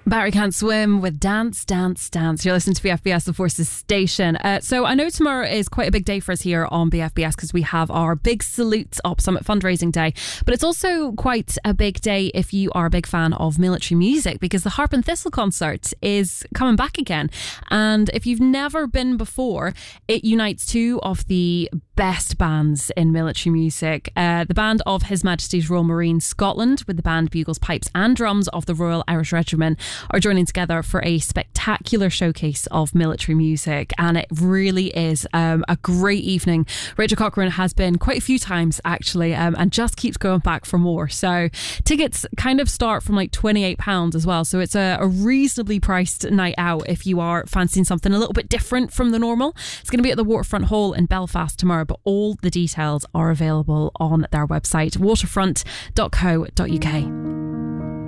Barry Can't Swim with Dance, Dance, Dance. You're listening to BFBS, the Forces Station. So I know tomorrow is quite a big day for us here on BFBS because we have our Big Salutes Op Summit fundraising day. But it's also quite a big day if you are a big fan of military music, because the Harp and Thistle concert is coming back again. And if you've never been before, it unites two of the best bands in military music. The band of His Majesty's Royal Marines Scotland, with the band, bugles, pipes and drums of the Royal Irish Regiment, are joining together for a spectacular showcase of military music, and it really is a great evening. Rachel Cochrane has been quite a few times actually, and just keeps going back for more. So tickets kind of start from like £28 as well, so it's a reasonably priced night out if you are fancying something a little bit different from the normal. It's going to be at the Waterfront Hall in Belfast tomorrow, but all the details are available on their website, waterfront.co.uk.